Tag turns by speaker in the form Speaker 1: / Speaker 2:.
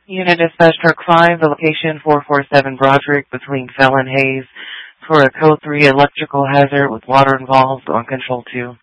Speaker 1: Unit Dispatch Truck 5, the location 447 Broderick between Fell and Hayes for a Code 3 electrical hazard with water involved on Control 2.